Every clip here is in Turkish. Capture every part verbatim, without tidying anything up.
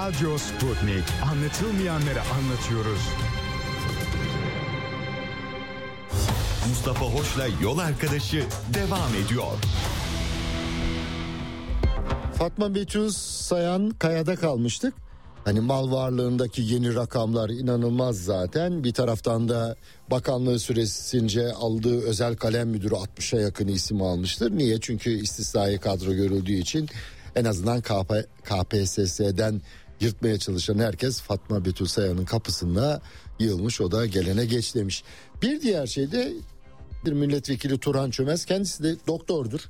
Radyo Sputnik. Anlatılmayanları anlatıyoruz. Mustafa Hoş'la Yol Arkadaşı devam ediyor. Fatma Betül Sayan Kaya'da kalmıştık. Hani mal varlığındaki yeni rakamlar inanılmaz zaten. Bir taraftan da bakanlığı süresince aldığı özel kalem müdürü altmışa yakın isim almıştır. Niye? Çünkü istisnai kadro görüldüğü için en azından K P S S'den yırtmaya çalışan herkes Fatma Betül Sayan'ın kapısında yığılmış, o da gelene geç demiş. Bir diğer şey de bir milletvekili Turan Çömez, kendisi de doktordur.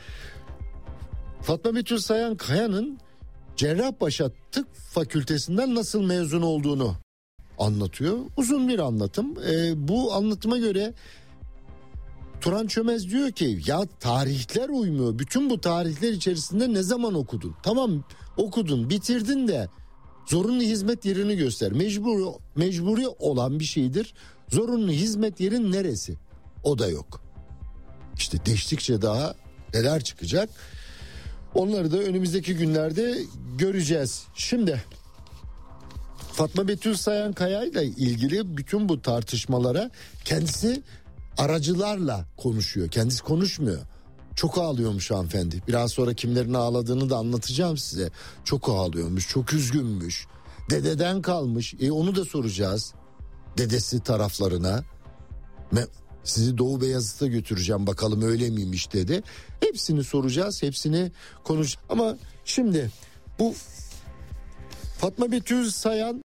Fatma Betül Sayan Kaya'nın Cerrahpaşa Tıp Fakültesinden nasıl mezun olduğunu anlatıyor. Uzun bir anlatım. E, bu anlatıma göre Turan Çömez diyor ki ya tarihler uymuyor. Bütün bu tarihler içerisinde ne zaman okudun? Tamam okudun, bitirdin de zorunlu hizmet yerini göster. Mecbur, mecburi olan bir şeydir. Zorunlu hizmet yerin neresi? O da yok. İşte değiştikçe daha neler çıkacak? Onları da önümüzdeki günlerde göreceğiz. Şimdi Fatma Betül Sayan Kaya ile ilgili bütün bu tartışmalara kendisi aracılarla konuşuyor. Kendisi konuşmuyor. Çok ağlıyormuş hanımefendi. Biraz sonra kimlerin ağladığını da anlatacağım size. Çok ağlıyormuş, çok üzgünmüş. Dededen kalmış. E onu da soracağız. Dedesi taraflarına. Sizi Doğu Beyazıt'a götüreceğim bakalım öyle miymiş dedi. Hepsini soracağız, hepsini konuş. Ama şimdi bu Fatma Betül Sayan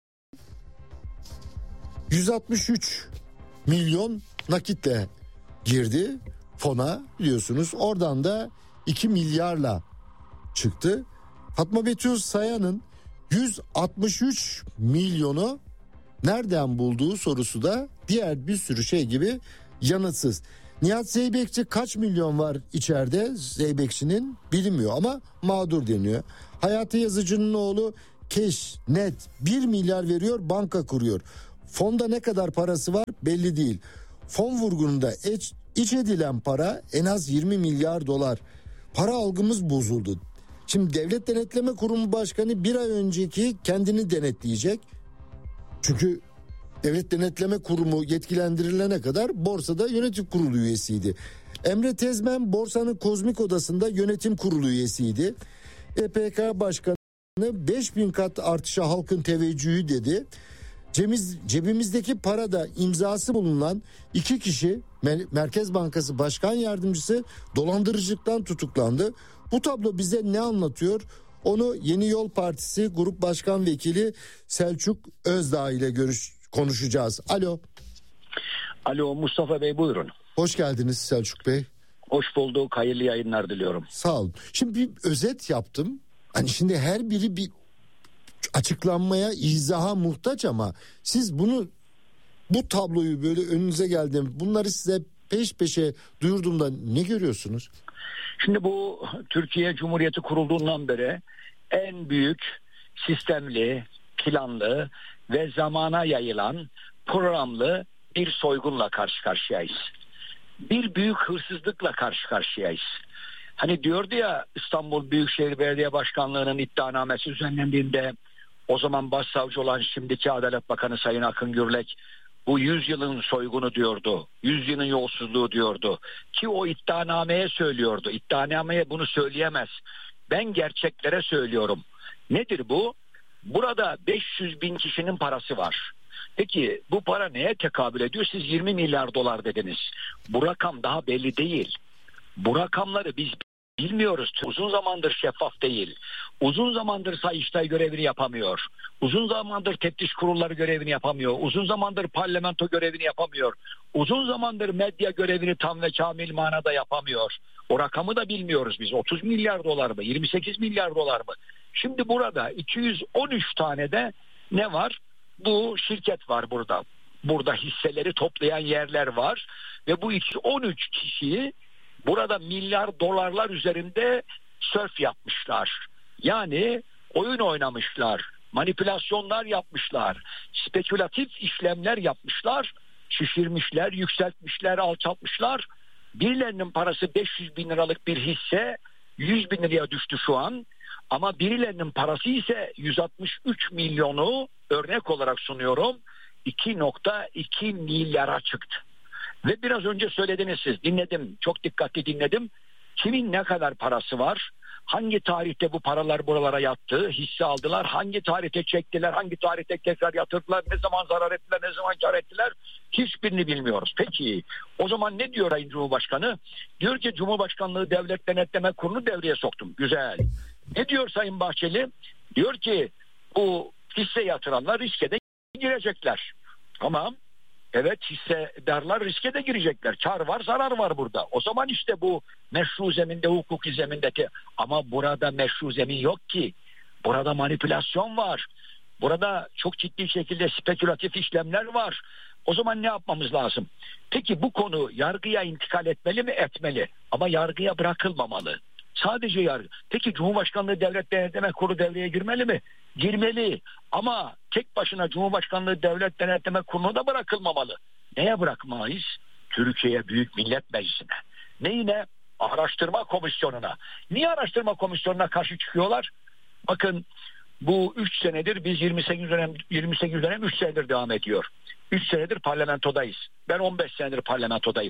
yüz altmış üç milyon nakitle girdi fona, biliyorsunuz. Oradan da iki milyarla çıktı. Fatma Betül Sayan'ın yüz altmış üç milyonu nereden bulduğu sorusu da diğer bir sürü şey gibi yanıtsız. Nihat Zeybekçi kaç milyon var içeride? Zeybekçi'nin bilinmiyor ama mağdur deniyor. Hayati Yazıcı'nın oğlu keş net bir milyar veriyor, banka kuruyor. Fonda ne kadar parası var belli değil. Fon vurgununda iç, iç edilen para en az yirmi milyar dolar. Para algımız bozuldu. Şimdi Devlet Denetleme Kurumu Başkanı bir ay önceki kendini denetleyecek. Çünkü Devlet Denetleme Kurumu yetkilendirilene kadar borsada yönetim kurulu üyesiydi. Emre Tezmen borsanın kozmik odasında yönetim kurulu üyesiydi. E P K Başkanı beş bin kat artışa halkın teveccühü dedi. Cemiz, cebimizdeki parada imzası bulunan iki kişi Merkez Bankası Başkan Yardımcısı dolandırıcılıktan tutuklandı. Bu tablo bize ne anlatıyor? Onu Yeni Yol Partisi Grup Başkan Vekili Selçuk Özdağ ile görüş konuşacağız. Alo. Alo Mustafa Bey, buyurun. Hoş geldiniz Selçuk Bey. Hoş bulduk. Hayırlı yayınlar diliyorum. Sağ olun. Şimdi bir özet yaptım. Hani şimdi her biri bir açıklanmaya, izaha muhtaç ama siz bunu, bu tabloyu böyle önünüze geldim, bunları size peş peşe duyurduğumda ne görüyorsunuz? Şimdi bu Türkiye Cumhuriyeti kurulduğundan beri en büyük sistemli, planlı ve zamana yayılan programlı bir soygunla karşı karşıyayız. Bir büyük hırsızlıkla karşı karşıyayız. Hani diyordu ya, İstanbul Büyükşehir Belediye Başkanlığı'nın iddianamesi düzenlendiğinde o zaman başsavcı olan şimdiki Adalet Bakanı Sayın Akın Gürlek bu yüz yılın soygunu diyordu. yüz yılın yolsuzluğu diyordu. Ki o iddianameye söylüyordu. İddianameye bunu söyleyemez. Ben gerçeklere söylüyorum. Nedir bu? Burada beş yüz bin kişinin parası var. Peki bu para neye tekabül ediyor? Siz yirmi milyar dolar dediniz. Bu rakam daha belli değil. Bu rakamları biz bilmiyoruz. Uzun zamandır şeffaf değil. Uzun zamandır Sayıştay görevini yapamıyor. Uzun zamandır teftiş kurulları görevini yapamıyor. Uzun zamandır parlamento görevini yapamıyor. Uzun zamandır medya görevini tam ve kamil manada yapamıyor. O rakamı da bilmiyoruz biz. otuz milyar dolar mı? yirmi sekiz milyar dolar mı? Şimdi burada iki yüz on üç tane de ne var? Bu şirket var burada. Burada hisseleri toplayan yerler var. Ve bu iki yüz on üç kişiyi burada milyar dolarlar üzerinde sörf yapmışlar. Yani oyun oynamışlar, manipülasyonlar yapmışlar, spekülatif işlemler yapmışlar, şişirmişler, yükseltmişler, alçaltmışlar. Birilerinin parası beş yüz bin liralık bir hisse yüz bin liraya düştü şu an. Ama birilerinin parası ise yüz altmış üç milyonu örnek olarak sunuyorum iki nokta iki milyara çıktı. Ve biraz önce söylediniz siz, dinledim, çok dikkatli dinledim. Kimin ne kadar parası var? Hangi tarihte bu paralar buralara yattı? Hisse aldılar. Hangi tarihte çektiler? Hangi tarihte tekrar yatırdılar? Ne zaman zarar ettiler? Ne zaman kar ettiler? Hiçbirini bilmiyoruz. Peki o zaman ne diyor Sayın Cumhurbaşkanı? Diyor ki Cumhurbaşkanlığı Devlet Denetleme Kurulu devreye soktum. Güzel. Ne diyor Sayın Bahçeli? Diyor ki bu hisse yatıranlar riske de girecekler. Tamam. Evet, hissedarlar riske de girecekler. Kar var, zarar var burada. O zaman işte bu meşru zeminde, hukuki zemindeki, ama burada meşru zemin yok ki. Burada manipülasyon var. Burada çok ciddi şekilde spekülatif işlemler var. O zaman ne yapmamız lazım? Peki bu konu yargıya intikal etmeli mi? Etmeli. Ama yargıya bırakılmamalı. Sadece yargı. Peki Cumhurbaşkanlığı Devlet Denetleme Kurulu devreye girmeli mi? Girmeli. Ama tek başına Cumhurbaşkanlığı Devlet Denetleme Kurulu'na da bırakılmamalı. Neye bırakmayız? Türkiye Büyük Millet Meclisi'ne. Neyine? Araştırma komisyonuna. Niye araştırma komisyonuna karşı çıkıyorlar? Bakın bu üç senedir biz yirmi sekiz dönem yirmi sekiz dönem üç senedir devam ediyor. üç senedir parlamentodayız. Ben on beş senedir parlamentodayım.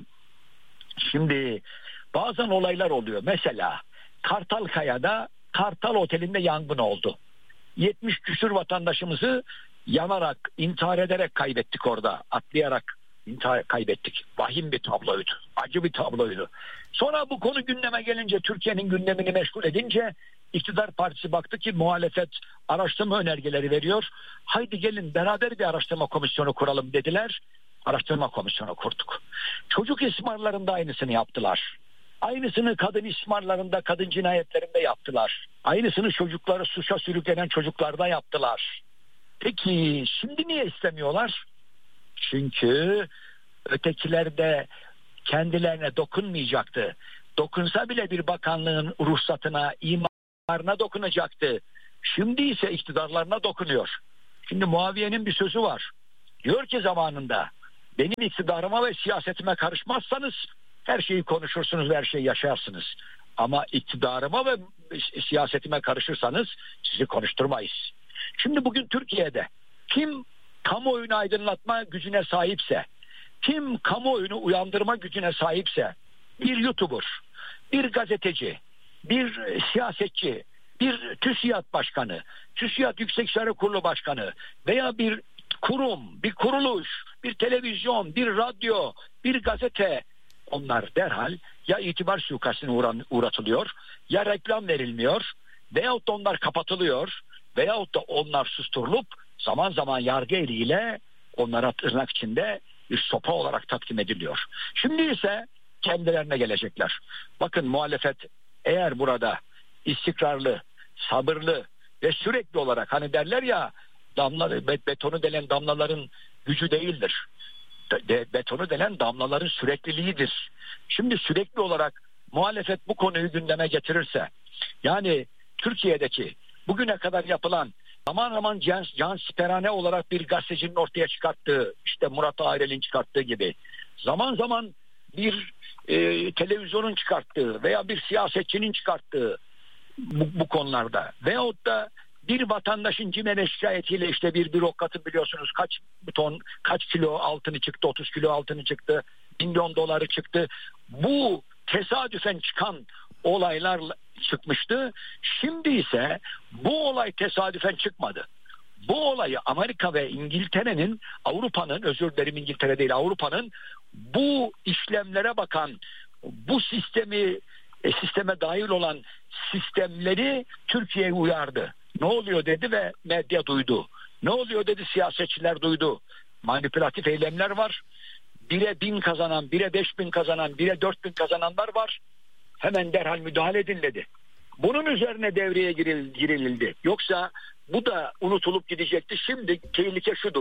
Şimdi bazen olaylar oluyor. Mesela Kartalkaya'da Kartal Oteli'nde yangın oldu. yetmiş küsur vatandaşımızı yanarak, intihar ederek kaybettik orada. Atlayarak intihar kaybettik. Vahim bir tabloydu. Acı bir tabloydu. Sonra bu konu gündeme gelince, Türkiye'nin gündemini meşgul edince iktidar partisi baktı ki muhalefet araştırma önergeleri veriyor. Haydi gelin beraber bir araştırma komisyonu kuralım dediler. Araştırma komisyonu kurduk. Çocuk istismarlarında aynısını yaptılar. Aynısını kadın istismarlarında, kadın cinayetlerinde yaptılar. Aynısını çocukları suça sürüklenen çocuklarda yaptılar. Peki şimdi niye istemiyorlar? Çünkü ötekiler de kendilerine dokunmayacaktı. Dokunsa bile bir bakanlığın ruhsatına, imarına dokunacaktı. Şimdi ise iktidarlarına dokunuyor. Şimdi Muaviye'nin bir sözü var. Diyor ki zamanında, benim iktidarıma ve siyasetime karışmazsanız her şeyi konuşursunuz ve her şeyi yaşarsınız. Ama iktidarıma ve siyasetime karışırsanız sizi konuşturmayız. Şimdi bugün Türkiye'de kim kamuoyunu aydınlatma gücüne sahipse, kim kamuoyunu uyandırma gücüne sahipse, bir YouTuber, bir gazeteci, bir siyasetçi, bir TÜSİAD başkanı, TÜSİAD Yüksek İstişare Kurulu başkanı veya bir kurum, bir kuruluş, bir televizyon, bir radyo, bir gazete, onlar derhal ya itibar suikastine uğratılıyor, ya reklam verilmiyor, veyahut da onlar kapatılıyor, veyahut da onlar susturulup zaman zaman yargı eliyle onlara tırnak içinde bir sopa olarak takdim ediliyor. Şimdi ise kendilerine gelecekler. Bakın muhalefet eğer burada istikrarlı, sabırlı ve sürekli olarak, hani derler ya, damla, betonu delen damlaların gücü değildir. De, betonu delen damlaların sürekliliğidir. Şimdi sürekli olarak muhalefet bu konuyu gündeme getirirse, yani Türkiye'deki bugüne kadar yapılan zaman zaman can, can siperhane olarak bir gazetecinin ortaya çıkarttığı, işte Murat Ağrel'in çıkarttığı gibi, zaman zaman bir e, televizyonun çıkarttığı veya bir siyasetçinin çıkarttığı bu, bu konularda, veyahut da bir vatandaşın cimene şikayetiyle işte bir bürokratın biliyorsunuz kaç ton, kaç kilo altını çıktı, otuz kilo altını çıktı, milyon doları çıktı. Bu tesadüfen çıkan olaylar çıkmıştı. Şimdi ise bu olay tesadüfen çıkmadı. Bu olayı Amerika ve İngiltere'nin, Avrupa'nın, özür dilerim İngiltere değil, Avrupa'nın bu işlemlere bakan, bu sistemi e, sisteme dahil olan sistemleri Türkiye'ye uyardı. Ne oluyor dedi ve medya duydu. Ne oluyor dedi, siyasetçiler duydu. Manipülatif eylemler var. Bire bin kazanan, bire beş bin kazanan, bire dört bin kazananlar var. Hemen derhal müdahale edin dedi. Bunun üzerine devreye giril, girilildi. Yoksa bu da unutulup gidecekti. Şimdi tehlike şudur.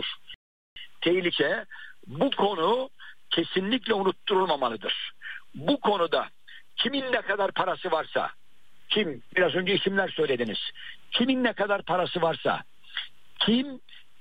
Tehlike, bu konu kesinlikle unutturulmamalıdır. Bu konuda kimin ne kadar parası varsa, kim, biraz önce isimler söylediniz, kimin ne kadar parası varsa, kim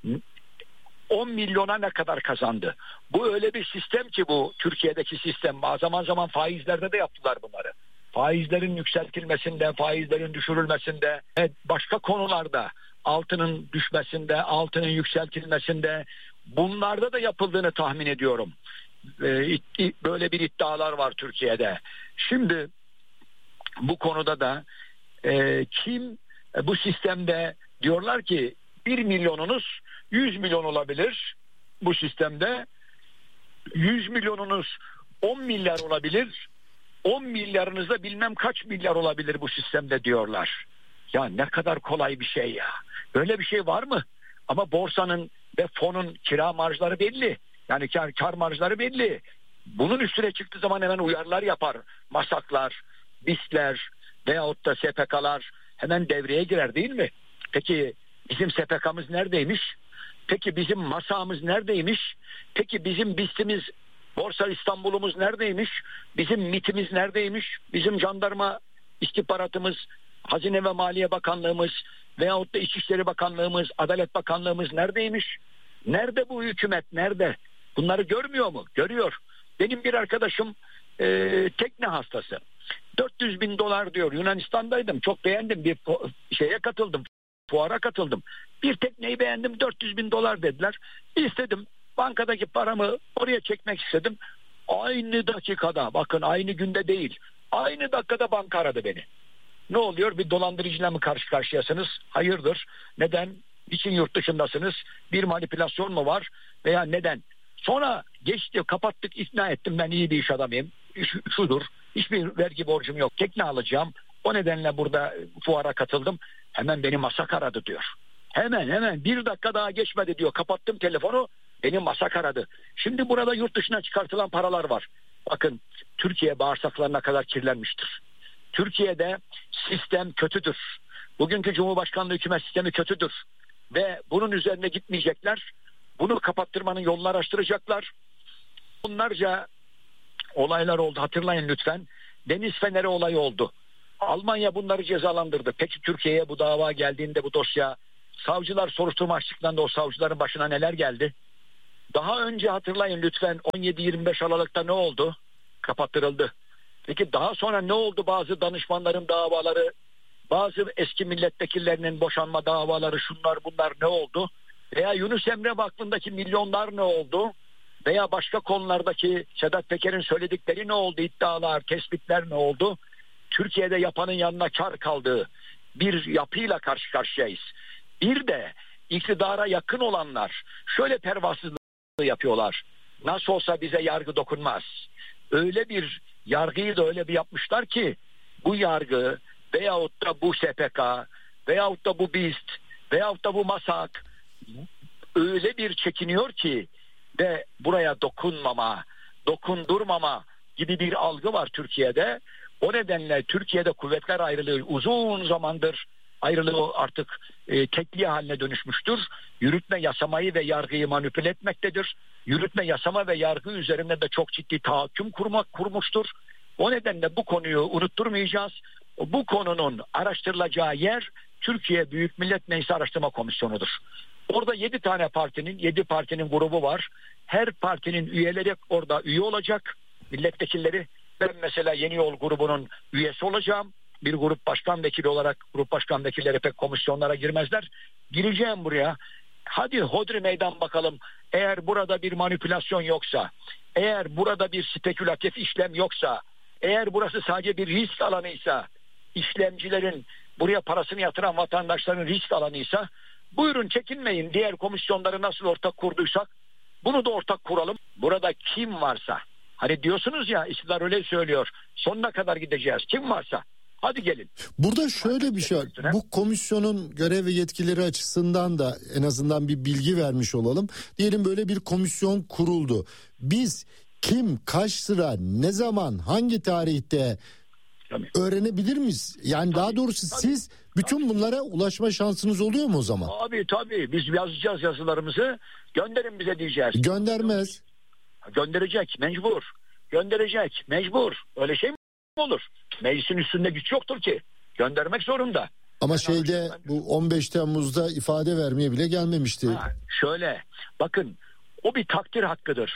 on milyona ne kadar kazandı. Bu öyle bir sistem ki, bu Türkiye'deki sistem, zaman zaman faizlerde de yaptılar bunları. faizlerin yükseltilmesinde, faizlerin düşürülmesinde, evet, başka konularda altının düşmesinde, altının yükseltilmesinde, bunlarda da yapıldığını tahmin ediyorum. Ee, böyle bir iddialar var Türkiye'de. Şimdi bu konuda da e, kim e, bu sistemde diyorlar ki bir milyonunuz yüz milyon olabilir bu sistemde, yüz milyonunuz on milyar olabilir, on milyarınızda bilmem kaç milyar olabilir bu sistemde diyorlar. Ya ne kadar kolay bir şey ya. Öyle bir şey var mı? Ama borsanın ve fonun kira marjları belli. Yani kar, kar marjları belli. Bunun üstüne çıktığı zaman hemen uyarılar yapar. Masaklar, BİS'ler veyahut da S P K'lar hemen devreye girer değil mi? Peki bizim S P K'mız neredeymiş? Peki bizim masamız neredeymiş? Peki bizim BİS'imiz, Borsa İstanbul'umuz neredeymiş? Bizim MİT'imiz neredeymiş? Bizim jandarma istihbaratımız, Hazine ve Maliye Bakanlığımız veyahut da İçişleri Bakanlığımız, Adalet Bakanlığımız neredeymiş? Nerede bu hükümet? Nerede? Bunları görmüyor mu? Görüyor. Benim bir arkadaşım e, tekne hastası. dört yüz bin dolar diyor. Yunanistan'daydım. Çok beğendim. Bir şeye katıldım. Fuara katıldım. Bir tekneyi beğendim. dört yüz bin dolar dediler. İstedim. Bankadaki paramı oraya çekmek istedim. Aynı dakikada, bakın aynı günde değil, aynı dakikada banka aradı beni. Ne oluyor? Bir dolandırıcıyla mı karşı karşıyasınız? Hayırdır? Neden? Niçin yurt dışındasınız? Bir manipülasyon mu var? Veya neden? Sonra geçti, kapattık, ikna ettim, ben iyi bir iş adamıyım. Şudur, hiçbir vergi borcum yok, tekne alacağım. O nedenle burada fuara katıldım. Hemen beni masak aradı diyor. Hemen hemen bir dakika daha geçmedi diyor. Kapattım telefonu, beni masak aradı. Şimdi burada yurt dışına çıkartılan paralar var. Bakın Türkiye bağırsaklarına kadar kirlenmiştir. Türkiye'de sistem kötüdür. Bugünkü Cumhurbaşkanlığı hükümet sistemi kötüdür. Ve bunun üzerine gitmeyecekler. Bunu kapattırmanın yolunu araştıracaklar. Bunlarca olaylar oldu. Hatırlayın lütfen. Deniz Feneri olayı oldu. Almanya bunları cezalandırdı. Peki Türkiye'ye bu dava geldiğinde, bu dosya, savcılar soruşturma açtıklarında o savcıların başına neler geldi? Daha önce hatırlayın lütfen, on yedi yirmi beş Aralık'ta ne oldu? Kapattırıldı. Peki daha sonra ne oldu? Bazı danışmanların davaları, bazı eski milletvekillerinin boşanma davaları, şunlar bunlar ne oldu? Veya Yunus Emre Vakfı'ndaki milyonlar ne oldu? Veya başka konulardaki Sedat Peker'in söyledikleri ne oldu? İddialar, tespitler ne oldu? Türkiye'de yapanın yanına kar kaldığı bir yapıyla karşı karşıyayız. Bir de iktidara yakın olanlar şöyle pervasızlık yapıyorlar. Nasıl olsa bize yargı dokunmaz. Öyle bir yargıyı da öyle bir yapmışlar ki bu yargı veyahut da bu S P K veyahut da bu BİST veyahut da bu MASAK öyle bir çekiniyor ki ve buraya dokunmama, dokundurmama gibi bir algı var Türkiye'de. O nedenle Türkiye'de kuvvetler ayrılığı uzun zamandır ayrılığı artık e, tekliğe haline dönüşmüştür. Yürütme, yasamayı ve yargıyı manipüle etmektedir. Yürütme, yasama ve yargı üzerinde de çok ciddi tahakküm kurmak kurmuştur. O nedenle bu konuyu unutturmayacağız. Bu konunun araştırılacağı yer Türkiye Büyük Millet Meclisi Araştırma Komisyonu'dur. Orada yedi tane partinin, yedi partinin grubu var. Her partinin üyeleri orada üye olacak, milletvekilleri. Ben mesela Yeni Yol grubunun üyesi olacağım. Bir grup başkan vekili olarak, grup başkan vekilleri pek komisyonlara girmezler. Gireceğim buraya. Hadi hodri meydan bakalım. Eğer burada bir manipülasyon yoksa, eğer burada bir spekülatif işlem yoksa, eğer burası sadece bir risk alanıysa, işlemcilerin, buraya parasını yatıran vatandaşların risk alanıysa, buyurun çekinmeyin. Diğer komisyonları nasıl ortak kurduysak bunu da ortak kuralım. Burada kim varsa, hani diyorsunuz ya, iktidar öyle söylüyor, sonuna kadar gideceğiz. Kim varsa hadi gelin. Burada şöyle bir şey var. Bu komisyonun görev ve yetkileri açısından da en azından bir bilgi vermiş olalım. Diyelim böyle bir komisyon kuruldu. Biz kim, kaç sıra, ne zaman, hangi tarihte tabii öğrenebilir miyiz? Yani tabii, daha doğrusu tabii, siz bütün tabii bunlara ulaşma şansınız oluyor mu o zaman? Tabii tabii. Biz yazacağız yazılarımızı. Gönderin bize diyeceğiz. Göndermez. Gönderecek. Mecbur. Gönderecek. Mecbur. Öyle şey mi olur? Meclisin üstünde güç yoktur ki. Göndermek zorunda. Ama ben şeyde bu on beş Temmuz'da ifade vermeye bile gelmemişti. Ha, şöyle bakın, o bir takdir hakkıdır.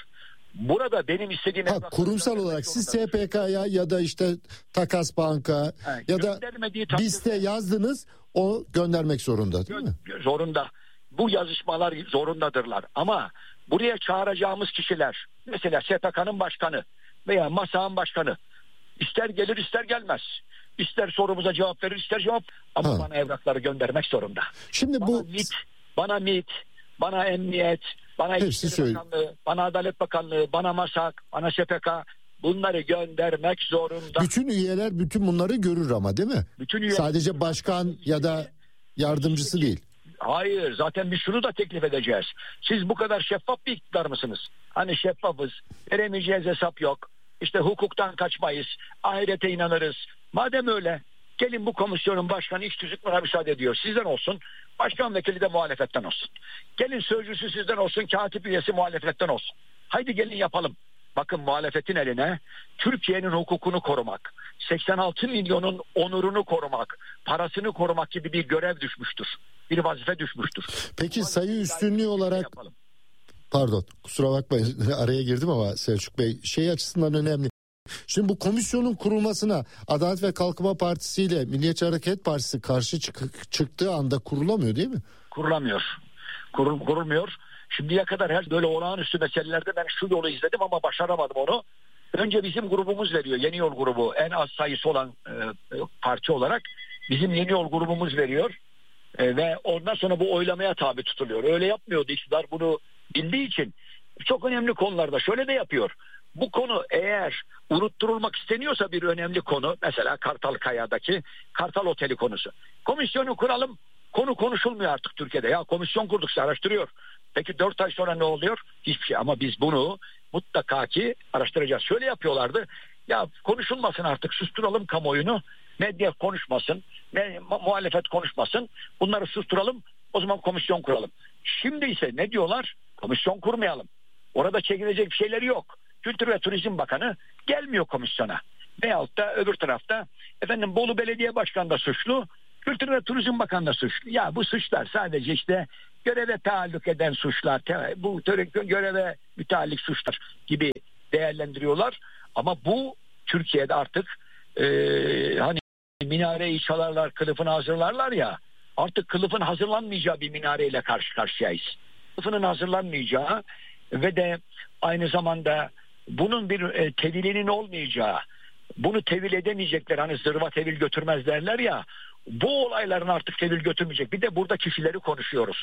Burada benim istediğim... Ha, kurumsal olarak siz S P K'ya ya da işte Takas Banka ha, ya da BİS'te yazdınız, o göndermek zorunda değil mi? Zorunda. Bu yazışmalar zorundadırlar. Ama buraya çağıracağımız kişiler, mesela S P K'nın başkanı veya MASA'nın başkanı, ister gelir ister gelmez. İster sorumuza cevap verir ister cevap, ama ha. bana evrakları göndermek zorunda. Şimdi bana bu MİT, bana MİT, bana Emniyet, bana İçişleri Bakanlığı, bana Adalet Bakanlığı, bana MASAK, bana S P K, bunları göndermek zorunda. Bütün üyeler bütün bunları görür ama değil mi? Bütün üyeler, sadece başkan ya da yardımcısı değil. Hayır, zaten biz şunu da teklif edeceğiz. Siz bu kadar şeffaf bir iktidar mısınız? Hani şeffafız, veremeyeceğiz hesap yok. İşte hukuktan kaçmayız, ahirete inanırız. Madem öyle, gelin bu komisyonun başkanı iç tüzük buna müsaade ediyor. Sizden olsun, başkan vekili de muhalefetten olsun. Gelin sözcüsü sizden olsun, katip üyesi muhalefetten olsun. Haydi gelin yapalım. Bakın, muhalefetin eline Türkiye'nin hukukunu korumak, seksen altı milyonun onurunu korumak, parasını korumak gibi bir görev düşmüştür. Bir vazife düşmüştür. Peki sayı üstünlüğü olarak... Yapalım. Pardon, kusura bakmayın araya girdim ama Selçuk Bey, şey açısından önemli. Şimdi bu komisyonun kurulmasına Adalet ve Kalkınma Partisi ile Milliyetçi Hareket Partisi karşı çık- çıktığı anda kurulamıyor değil mi? Kurulamıyor. Kurul, kurulmuyor. Şimdiye kadar her böyle olağanüstü meselelerde ben şu yolu izledim ama başaramadım onu. Önce bizim grubumuz veriyor. Yeni Yol grubu, en az sayısı olan e, parti olarak bizim Yeni Yol grubumuz veriyor. E, ve ondan sonra bu oylamaya tabi tutuluyor. Öyle yapmıyordu iktidar, bunu bildiği için çok önemli konularda şöyle de yapıyor. Bu konu eğer unutturulmak isteniyorsa, bir önemli konu, mesela Kartalkaya'daki Kartal Oteli konusu. Komisyonu kuralım, konu konuşulmuyor artık Türkiye'de. Ya komisyon kurduk, araştırıyor. Peki dört ay sonra ne oluyor? Hiçbir şey. Ama biz bunu mutlaka ki araştıracağız. Şöyle yapıyorlardı. Ya konuşulmasın artık, susturalım kamuoyunu. Medya konuşmasın, ne, muhalefet konuşmasın. Bunları susturalım, o zaman komisyon kuralım. Şimdi ise ne diyorlar? Komisyon kurmayalım. Orada çekilecek bir şeyleri yok. Kültür ve Turizm Bakanı gelmiyor komisyona. Veyahut da öbür tarafta efendim Bolu Belediye Başkanı da suçlu, Kültür ve Turizm Bakanı da suçlu. Ya bu suçlar sadece işte göreve taalluk eden suçlar, bu göreve müteallik suçlar gibi değerlendiriyorlar. Ama bu Türkiye'de artık e, hani minareyi çalarlar, kılıfını hazırlarlar ya, artık kılıfın hazırlanmayacağı bir minareyle karşı karşıyayız. Kılıfının hazırlanmayacağı ve de aynı zamanda bunun bir e, tevilinin olmayacağı, bunu tevil edemeyecekler, hani zırva tevil götürmez derler ya, bu olayların artık tevil götürmeyecek. Bir de burada kişileri konuşuyoruz.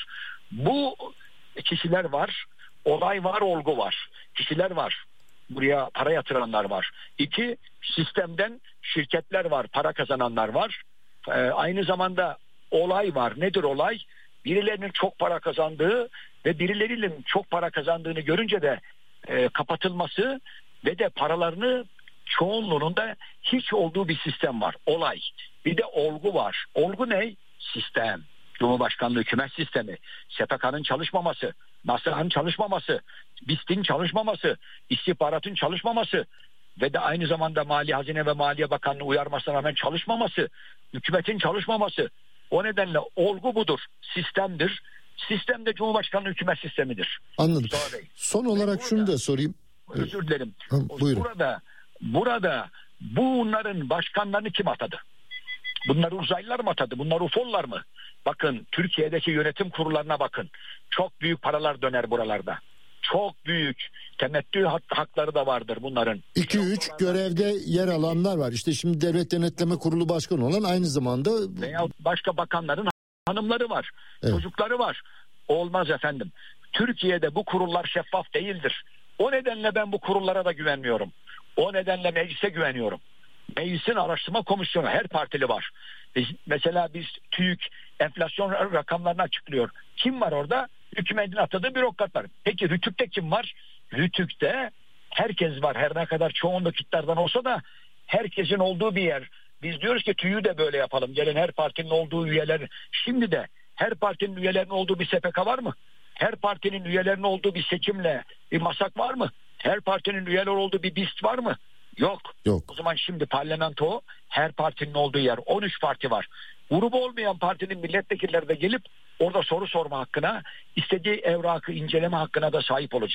Bu kişiler var, olay var, olgu var. Kişiler var, buraya para yatıranlar var. İki, sistemden şirketler var, para kazananlar var. Ee, aynı zamanda olay var. Nedir olay? Birilerinin çok para kazandığı ve birilerinin çok para kazandığını görünce de e, kapatılması ve de paralarını çoğunluğunun da hiç olduğu bir sistem var. Olay. Bir de olgu var. Olgu ne? Sistem. Cumhurbaşkanlığı hükümet sistemi. S P K'nın çalışmaması, NASA'nın çalışmaması, BİST'in çalışmaması, istihbaratın çalışmaması ve de aynı zamanda Mali Hazine ve Maliye Bakanlığı uyarmasına rağmen çalışmaması, hükümetin çalışmaması. O nedenle olgu budur. Sistemdir. Sistem de Cumhurbaşkanlığı hükümet sistemidir. Anladım. Son olarak burada, şunu da sorayım. Özür dilerim. Ha, buyurun. Burada, burada bunların başkanlarını kim atadı? Bunları uzaylılar mı atadı? Bunlar U F O'lar mı? Bakın, Türkiye'deki yönetim kurullarına bakın. Çok büyük paralar döner buralarda. Çok büyük. Temettü hakları da vardır bunların. iki üç görevde yer alanlar var. İşte şimdi Devlet Denetleme Kurulu Başkanı olan aynı zamanda... Veya başka bakanların hanımları var. Evet. Çocukları var. Olmaz efendim. Türkiye'de bu kurullar şeffaf değildir. O nedenle ben bu kurullara da güvenmiyorum. O nedenle meclise güveniyorum. Meclisin araştırma komisyonu her partili var. Biz, mesela biz TÜİK enflasyon rakamlarını açıklıyor. Kim var orada? Hükümetin atadığı bürokratlar. Peki Rütük'te kim var? Rütük'te herkes var. Her ne kadar çoğunluk iktidardan olsa da herkesin olduğu bir yer. Biz diyoruz ki TÜİK'ü de böyle yapalım. Gelin her partinin olduğu üyeler. Şimdi de her partinin üyelerinin olduğu bir S P K var mı? Her partinin üyelerinin olduğu bir seçimle bir MASAK var mı? Her partinin üyeler olduğu bir BİST var mı? Yok. Yok. O zaman şimdi parlamento her partinin olduğu yer. on üç parti var. Grubu olmayan partinin milletvekilleri de gelip orada soru sorma hakkına, istediği evrakı inceleme hakkına da sahip olacak.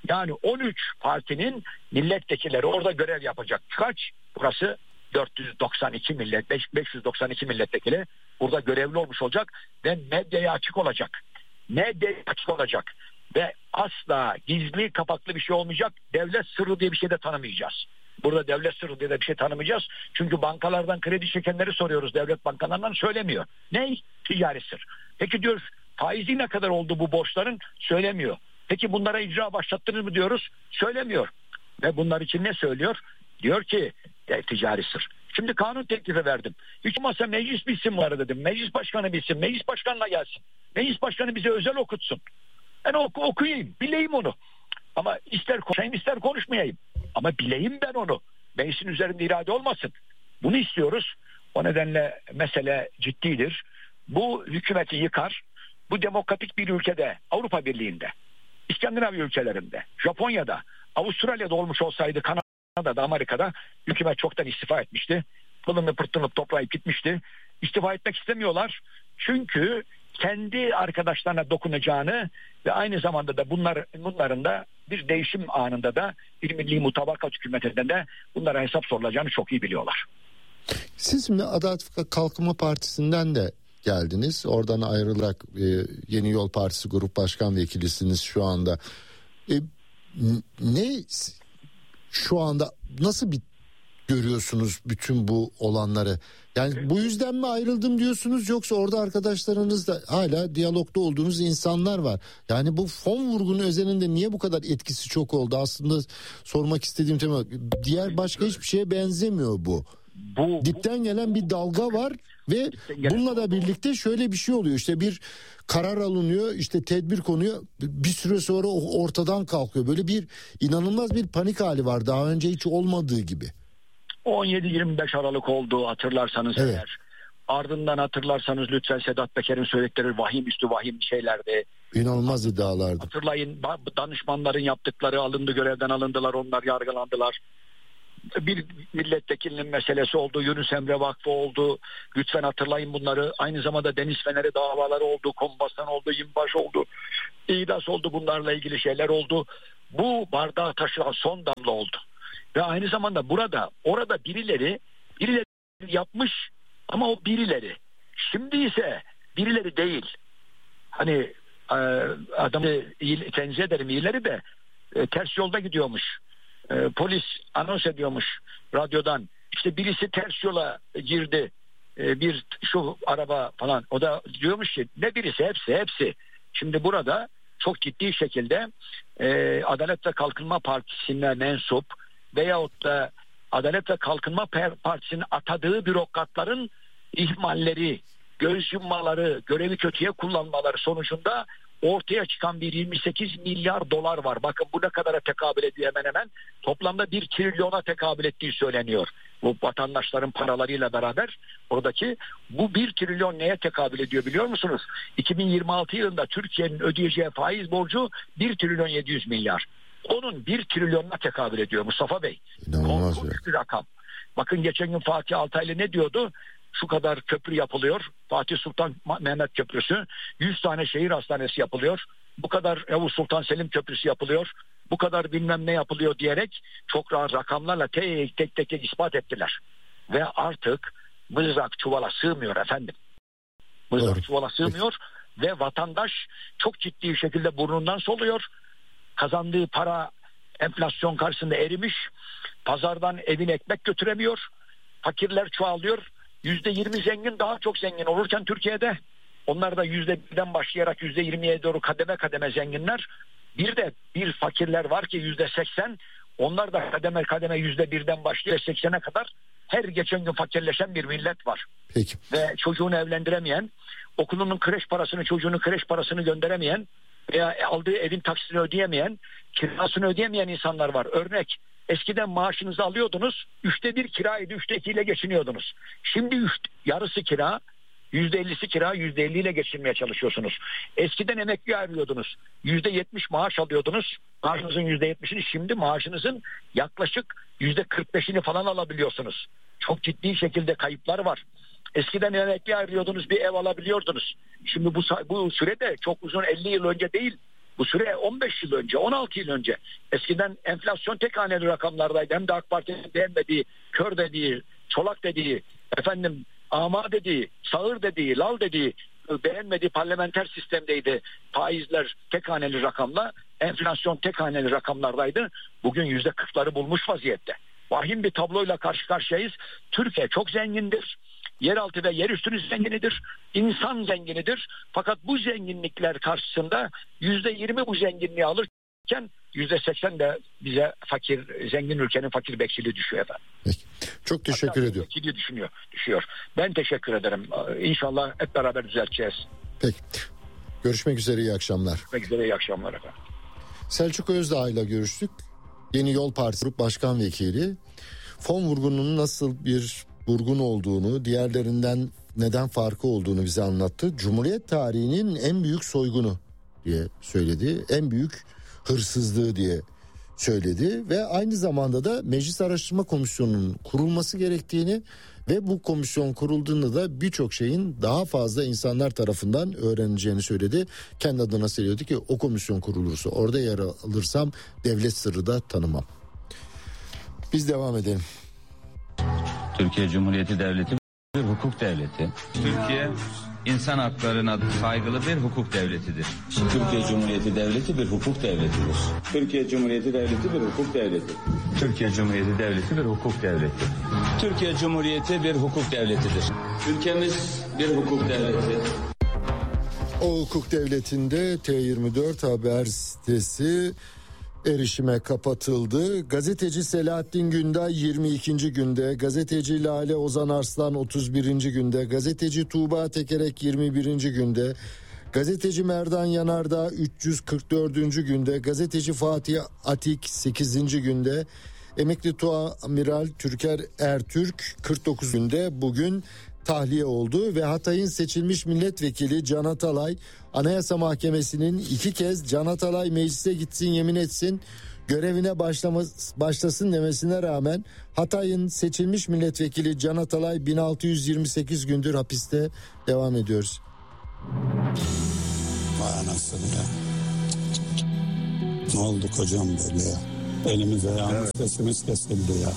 Yani on üç partinin milletvekilleri orada görev yapacak. Kaç? Burası dört yüz doksan iki millet, beş yüz doksan iki milletvekili burada görevli olmuş olacak ve medyaya açık olacak. Medyaya açık olacak ve asla gizli kapaklı bir şey olmayacak. Devlet sırrı diye bir şey de tanımayacağız. Burada devlet sırrı diye de bir şey tanımayacağız. Çünkü bankalardan kredi çekenleri soruyoruz. Devlet bankalarından söylemiyor. Ne? Ticari sır. Peki diyoruz faizi ne kadar oldu bu borçların? Söylemiyor. Peki bunlara icra başlattınız mı diyoruz? Söylemiyor. Ve bunlar için ne söylüyor? Diyor ki e, ticari sır. Şimdi kanun teklifi verdim. Hiç olmazsa meclis bilsin var dedim. Meclis başkanı bilsin. Meclis başkanına gelsin. Meclis başkanı bize özel okutsun. Ben oku, okuyayım. Bileyim onu. Ama ister konuşayım ister konuşmayayım. Ama bileyim ben onu. Meclisin üzerinde irade olmasın. Bunu istiyoruz. O nedenle mesele ciddidir. Bu hükümeti yıkar. Bu demokratik bir ülkede, Avrupa Birliği'nde, İskandinavya ülkelerinde, Japonya'da, Avustralya'da olmuş olsaydı, Kanada'da, Amerika'da hükümet çoktan istifa etmişti. Pılını pırtınıp toplayıp gitmişti. İstifa etmek istemiyorlar. Çünkü kendi arkadaşlarına dokunacağını ve aynı zamanda da bunlar, bunların da bir değişim anında da bir milli mutabakat hükümetinde de bunlara hesap sorulacağını çok iyi biliyorlar. Siz şimdi Adalet ve Kalkınma Partisi'nden de geldiniz. Oradan ayrılarak e, Yeni Yol Partisi Grup Başkan Vekilisiniz şu anda. E, ne şu anda nasıl bir görüyorsunuz bütün bu olanları? Yani bu yüzden mi ayrıldım diyorsunuz yoksa orada arkadaşlarınızla hala diyalogda olduğunuz insanlar var. Yani bu fon vurgunun üzerinde niye bu kadar etkisi çok oldu? Aslında sormak istediğim tema diğer başka hiçbir şeye benzemiyor bu. Bu, dipten gelen bir dalga var ve bununla da birlikte şöyle bir şey oluyor. İşte bir karar alınıyor, işte tedbir konuyor. Bir süre sonra ortadan kalkıyor. Böyle bir inanılmaz bir panik hali var. Daha önce hiç olmadığı gibi. on yedi yirmi beş Aralık oldu hatırlarsanız evet. Eğer. Ardından hatırlarsanız lütfen Sedat Peker'in söyledikleri vahim üstü vahim şeylerdi. İnanılmaz iddialardı. Hatırlayın danışmanların yaptıkları alındı, görevden alındılar, onlar yargılandılar. Bir milletvekilinin meselesi oldu, Yunus Emre Vakfı oldu. Lütfen hatırlayın bunları. Aynı zamanda Deniz Feneri davaları oldu, Kombastan oldu, Yimbaş oldu, İdas oldu, bunlarla ilgili şeyler oldu. Bu bardağı taşıran son damla oldu. Ve aynı zamanda burada, orada birileri, birileri yapmış ama o birileri. Şimdi ise birileri değil. Hani e, adamı iyi, tenzih ederim iyileri de e, ters yolda gidiyormuş. E, polis anons ediyormuş radyodan. İşte birisi ters yola girdi. E, bir şu araba falan. O da diyormuş ki ne birisi hepsi hepsi. Şimdi burada çok ciddi şekilde e, Adalet ve Kalkınma Partisi'ne mensup veyahut da Adalet ve Kalkınma Partisi'nin atadığı bürokratların ihmalleri, göz yummaları, görevi kötüye kullanmaları sonucunda ortaya çıkan bir yirmi sekiz milyar dolar var. Bakın bu ne kadara tekabül ediyor hemen hemen. Toplamda bir trilyona tekabül ettiği söyleniyor. Bu vatandaşların paralarıyla beraber oradaki bu bir trilyon neye tekabül ediyor biliyor musunuz? iki bin yirmi altı yılında Türkiye'nin ödeyeceği faiz borcu bir trilyon yedi yüz milyar. Onun bir trilyonuna tekabül ediyor Mustafa Bey. Korkunç bir rakam. Bakın geçen gün Fatih Altaylı ne diyordu? Şu kadar köprü yapılıyor. Fatih Sultan Mehmet Köprüsü. yüz tane şehir hastanesi yapılıyor. Bu kadar Yavuz Sultan Selim Köprüsü yapılıyor. Bu kadar bilmem ne yapılıyor diyerek çok rahat rakamlarla tek tek tek, tek ispat ettiler. Ve artık mızrak çuvala sığmıyor efendim. Mızrak Doğru. çuvala sığmıyor ve vatandaş çok ciddi şekilde burnundan soluyor. Kazandığı para enflasyon karşısında erimiş. Pazardan evine ekmek götüremiyor. Fakirler çoğalıyor. yüzde yirmi zengin daha çok zengin olurken Türkiye'de onlar da yüzde birden başlayarak yüzde yirmiye doğru kademe kademe zenginler. Bir de bir fakirler var ki yüzde seksen, onlar da kademe kademe yüzde birden başlayarak seksene kadar her geçen gün fakirleşen bir millet var. Peki. Ve çocuğunu evlendiremeyen, okulunun kreş parasını, çocuğunun kreş parasını gönderemeyen veya aldığı evin taksini ödeyemeyen, kirasını ödeyemeyen insanlar var. Örnek, eskiden maaşınızı alıyordunuz, üçte bir kiraydı, üçte ikiyle geçiniyordunuz. Şimdi üç, yarısı kira, yüzde ellisi kira, yüzde elliyle geçinmeye çalışıyorsunuz. Eskiden emekli ayrılıyordunuz, yüzde yetmiş maaş alıyordunuz, maaşınızın yüzde yetmişini, şimdi maaşınızın yaklaşık yüzde kırk beşini falan alabiliyorsunuz. Çok ciddi şekilde kayıplar var. Eskiden emekli ayrılıyordunuz, bir ev alabiliyordunuz. Şimdi bu, bu sürede çok uzun, elli yıl önce değil, Bu süre on beş yıl önce, on altı yıl önce. Eskiden enflasyon tek haneli rakamlardaydı. Hem de AK Parti'nin beğenmediği, kör dediği, çolak dediği, efendim ama dediği, sağır dediği, lal dediği, beğenmediği parlamenter sistemdeydi. Faizler tek haneli rakamla, enflasyon tek haneli rakamlardaydı. Bugün yüzde kırkları bulmuş vaziyette. Vahim bir tabloyla karşı karşıyayız. Türkiye çok zengindir. Yeraltı ve yerüstü zenginidir. İnsan zenginidir. Fakat bu zenginlikler karşısında yüzde yirmi bu zenginliği alırken yüzde seksen de bize fakir, zengin ülkenin fakir bekçiliği düşüyor efendim. Peki. Çok teşekkür Hatta ediyorum. Bekçiliği düşünüyor, düşüyor. Ben teşekkür ederim. İnşallah hep beraber düzelteceğiz. Peki. Görüşmek üzere, iyi akşamlar. Görüşmek üzere, iyi akşamlar efendim. Selçuk Özdağ ile görüştük. Yeni Yol Partisi Grup Başkan Vekili. Fon vurgununun nasıl bir vurgun olduğunu, diğerlerinden neden farkı olduğunu bize anlattı. Cumhuriyet tarihinin en büyük soygunu diye söyledi. En büyük hırsızlığı diye söyledi ve aynı zamanda da Meclis Araştırma Komisyonu'nun kurulması gerektiğini ve bu komisyon kurulduğunda da birçok şeyin daha fazla insanlar tarafından öğrenileceğini söyledi. Kendi adına söylüyordu ki o komisyon kurulursa, orada yer alırsam devlet sırrı da tanımam. Biz devam edelim. Türkiye Cumhuriyeti Devleti bir hukuk devleti. Türkiye insan haklarına saygılı bir hukuk devletidir. Türkiye Cumhuriyeti Devleti bir hukuk devletidir. Türkiye Cumhuriyeti Devleti bir hukuk devleti. Türkiye Cumhuriyeti Devleti bir hukuk devleti. Türkiye Cumhuriyeti bir hukuk devletidir. Ülkemiz bir hukuk devleti. O hukuk devletinde T yirmi dört haber sitesi erişime kapatıldı. Gazeteci Selahattin Günday yirmi ikinci günde, gazeteci Lale Ozan Arslan otuz birinci günde, gazeteci Tuğba Tekerek yirmi birinci günde, gazeteci Merdan Yanardağ üç yüz kırk dördüncü günde, gazeteci Fatih Atik sekizinci günde, emekli Tuamiral Türker Ertürk kırk dokuz günde bugün tahliye oldu ve Hatay'ın seçilmiş milletvekili Can Atalay, Anayasa Mahkemesi'nin iki kez Can Atalay meclise gitsin yemin etsin görevine başlamas, başlasın demesine rağmen Hatay'ın seçilmiş milletvekili Can Atalay bin altı yüz yirmi sekiz gündür hapiste. Devam ediyoruz. Vay anasını ya. Ne oldu kocam böyle ya? Elimiz ayağımız evet. Sesimiz kesildi ya.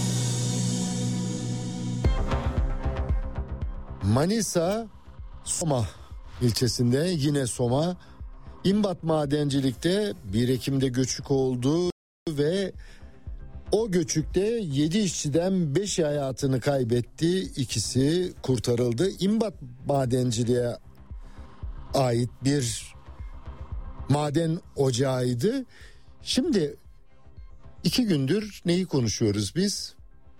Manisa Soma ilçesinde yine Soma İmbat Madencilik'te bir Ekim'de göçük oldu ve o göçükte yedi işçiden beşi hayatını kaybetti, ikisi kurtarıldı. İmbat Madenciliğe ait bir maden ocağıydı. Şimdi iki gündür neyi konuşuyoruz biz?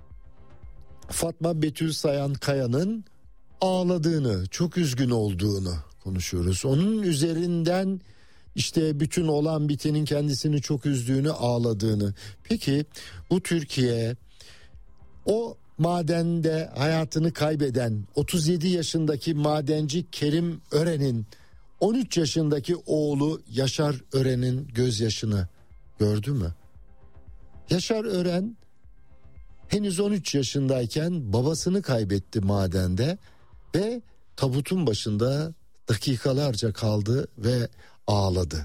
Fatma Betül Sayan Kaya'nın ağladığını, çok üzgün olduğunu konuşuyoruz. Onun üzerinden işte bütün olan bitenin kendisini çok üzdüğünü, ağladığını. Peki bu Türkiye o madende hayatını kaybeden otuz yedi yaşındaki madenci Kerim Ören'in on üç yaşındaki oğlu Yaşar Ören'in gözyaşını gördü mü? Yaşar Ören henüz on üç yaşındayken babasını kaybetti madende ve tabutun başında dakikalarca kaldı ve ağladı.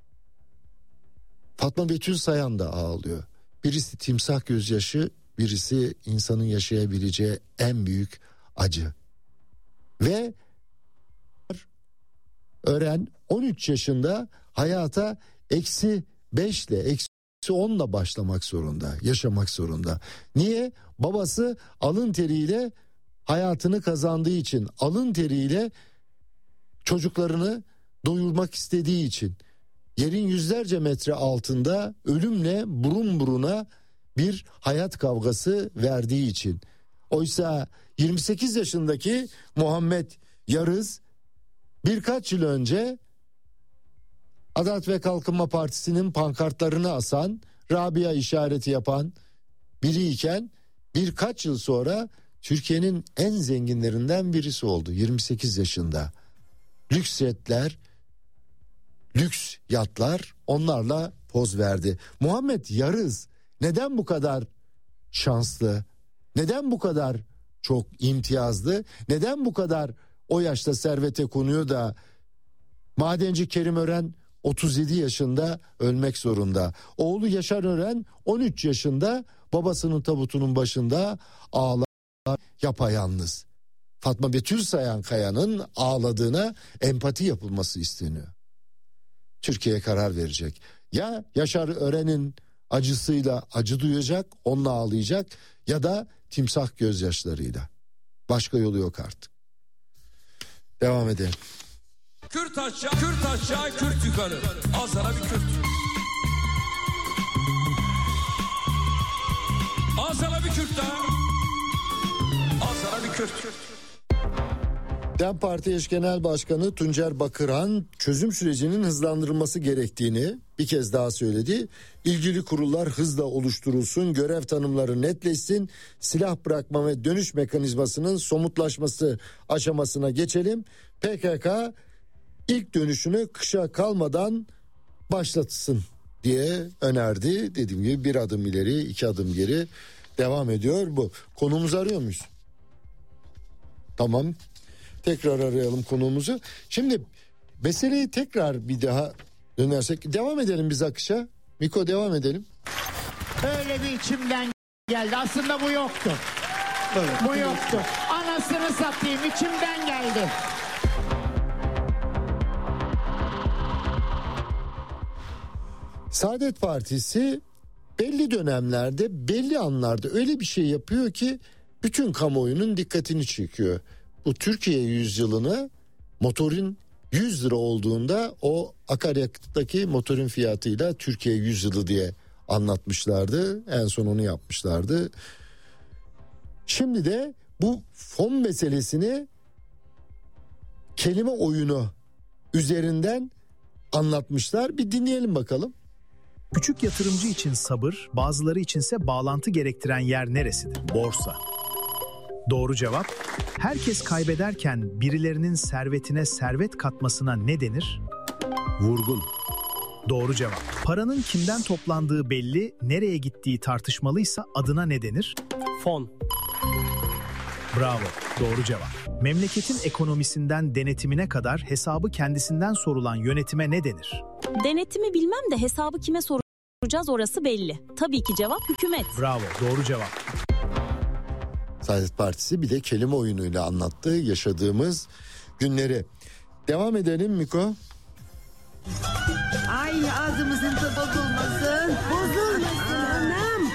Fatma Betül Sayan da ağlıyor. Birisi timsah gözyaşı, birisi insanın yaşayabileceği en büyük acı. Ve Ören on üç yaşında hayata eksi beşle, eksi onla başlamak zorunda, yaşamak zorunda. Niye? Babası alın teriyle hayatını kazandığı için, alın teriyle çocuklarını doyurmak istediği için, yerin yüzlerce metre altında ölümle burun buruna bir hayat kavgası verdiği için. Oysa yirmi sekiz yaşındaki Muhammed Yarız birkaç yıl önce Adalet ve Kalkınma Partisi'nin pankartlarını asan, Rabia işareti yapan biriyken birkaç yıl sonra Türkiye'nin en zenginlerinden birisi oldu yirmi sekiz yaşında. Lüks jetler, lüks yatlar, onlarla poz verdi. Muhammed Yarız neden bu kadar şanslı? Neden bu kadar çok imtiyazlı? Neden bu kadar o yaşta servete konuyor da madenci Kerim Ören otuz yedi yaşında ölmek zorunda. Oğlu Yaşar Ören on üç yaşında babasının tabutunun başında ağlar yapayalnız. Fatma Betül Sayankaya'nın ağladığına empati yapılması isteniyor. Türkiye karar verecek. Ya Yaşar Ören'in acısıyla acı duyacak, onunla ağlayacak ya da timsah gözyaşlarıyla. Başka yolu yok artık. Devam edelim. Kürt aşağı, Kürt aşağı, Kürt yukarı. Al sana bir Kürt. Al sana bir Kürt daha. Al sana bir Kürt. DEM Parti Eş Genel Başkanı Tuncer Bakırhan çözüm sürecinin hızlandırılması gerektiğini bir kez daha söyledi. İlgili kurullar hızla oluşturulsun, görev tanımları netleşsin, silah bırakma ve dönüş mekanizmasının somutlaşması aşamasına geçelim. P K K ilk dönüşünü kışa kalmadan başlatsın diye önerdi. Dediğim gibi bir adım ileri, iki adım geri devam ediyor bu. Konumuzu arıyor muyuz? Tamam. Tekrar arayalım konuğumuzu. Şimdi meseleyi tekrar bir daha dönersek devam edelim biz akışa. Miko devam edelim. Öyle bir içimden geldi. Aslında bu yoktu. Evet. Bu yoktu. Anasını satayım, içimden geldi. Saadet Partisi belli dönemlerde, belli anlarda öyle bir şey yapıyor ki bütün kamuoyunun dikkatini çekiyor. Bu Türkiye yüzyılını motorun yüz lira olduğunda o akaryakıttaki motorun fiyatıyla Türkiye yüzyılı diye anlatmışlardı. En son onu yapmışlardı. Şimdi de bu fon meselesini kelime oyunu üzerinden anlatmışlar. Bir dinleyelim bakalım. Küçük yatırımcı için sabır, bazıları içinse bağlantı gerektiren yer neresidir? Borsa. Doğru cevap, herkes kaybederken birilerinin servetine servet katmasına ne denir? Vurgun. Doğru cevap, paranın kimden toplandığı belli, nereye gittiği tartışmalıysa adına ne denir? Fon. Bravo, doğru cevap. Memleketin ekonomisinden denetimine kadar hesabı kendisinden sorulan yönetime ne denir? Denetimi bilmem de hesabı kime soracağız orası belli. Tabii ki cevap hükümet. Bravo, doğru cevap. Saadet Partisi bir de kelime oyunuyla anlattı yaşadığımız günleri. Devam edelim Miko. Ay ağzımızın da bozulmasın. Bozulmasın anam.